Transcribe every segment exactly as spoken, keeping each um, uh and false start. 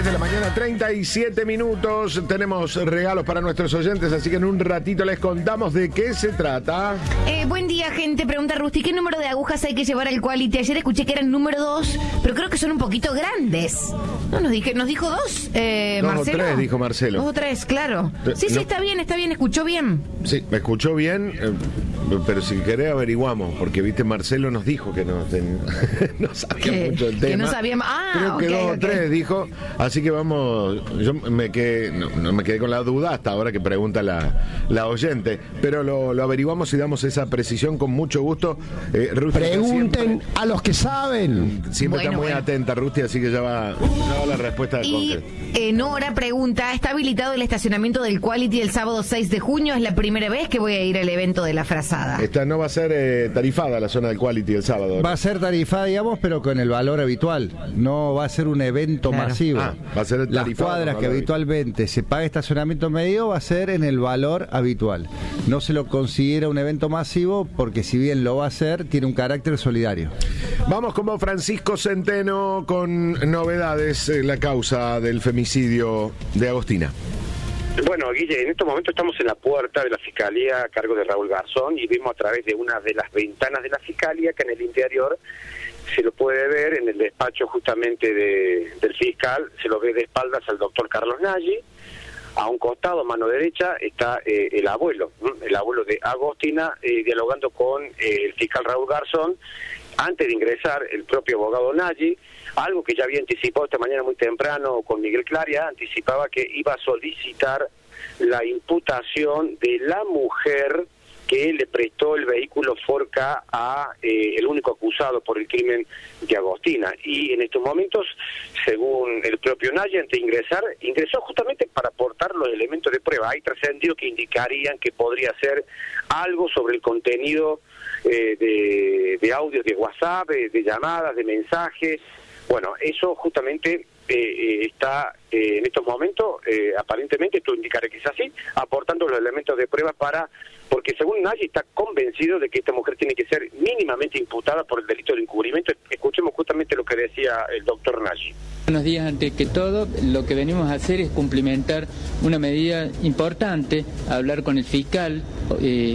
diez de la mañana, treinta y siete minutos. Tenemos regalos para nuestros oyentes, así que en un ratito les contamos de qué se trata. Eh, buen día, gente. Pregunta Rusty, ¿qué número de agujas hay que llevar al Quality? Ayer escuché que eran número dos, pero creo que son un poquito grandes. No, nos, dije, nos dijo dos, eh, Dos Marcelo. o tres, dijo Marcelo. Dos o tres, claro. Eh, Sí, sí, no. está bien, está bien, escuchó bien. Sí, me escuchó bien, eh, pero si querés averiguamos, porque viste, Marcelo nos dijo que no, ten- no sabía Que- mucho del que tema. no sabía ma- ah, Creo que ok, dos ok. o tres dijo, así que vamos, yo me quedé, no, no me quedé con la duda hasta ahora que pregunta la, la oyente, pero lo, lo averiguamos y damos esa precisión con mucho gusto. Eh, Rusti, Pregunten siempre, a los que saben. siempre Bueno, está muy bueno. atenta, Rusti, así que ya va, ya va la respuesta de Y concreto. eh, Nora pregunta, ¿está habilitado el estacionamiento del Quality el sábado seis de junio? Es la primera vez que voy a ir al evento de la frazada. Esta no va a ser eh, tarifada la zona del Quality el sábado. Va a ser tarifada, digamos, pero con el valor habitual. No va a ser un evento Claro. masivo. Ah, va a ser Las tarifado cuadras con que valor habitualmente se paga estacionamiento medio va a ser en el valor habitual. No se lo considera un evento masivo porque si bien lo va a ser, tiene un carácter solidario. Vamos como Francisco Centeno con novedades en la causa del femicidio de Agostina. Bueno, Guille, en estos momentos estamos en la puerta de la Fiscalía a cargo de Raúl Garzón y vimos a través de una de las ventanas de la Fiscalía que en el interior se lo puede ver en el despacho justamente de, del fiscal, se lo ve de espaldas al doctor Carlos Nagy. A un costado, mano derecha, está eh, el abuelo, ¿no? el abuelo de Agostina, eh, dialogando con eh, el fiscal Raúl Garzón. Antes de ingresar, el propio abogado Nagy, algo que ya había anticipado esta mañana muy temprano con Miguel Claria, anticipaba que iba a solicitar la imputación de la mujer que le prestó el vehículo Ford Ka a eh, el único acusado por el crimen de Agostina. Y en estos momentos, según el propio Nagy, antes de ingresar, ingresó justamente para aportar los elementos de prueba. Hay trascendidos que indicarían que podría ser algo sobre el contenido eh, de, de audios de WhatsApp, de, de llamadas, de mensajes. Bueno, eso justamente eh, eh, está eh, en estos momentos, eh, aparentemente, esto indicará que es así, aportando los elementos de prueba para, porque según Nagy está convencido de que esta mujer tiene que ser mínimamente imputada por el delito de encubrimiento. Escuchemos justamente lo que decía el doctor Nagy. Buenos días. Antes que todo, lo que venimos a hacer es cumplimentar una medida importante, hablar con el fiscal, eh,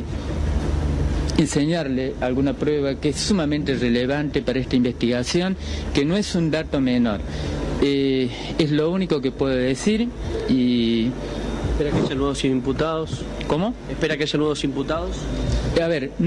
enseñarle alguna prueba que es sumamente relevante para esta investigación, que no es un dato menor. Eh, es lo único que puedo decir y... ¿Espera que haya nuevos imputados? ¿Cómo? ¿Espera que haya nuevos imputados? A ver...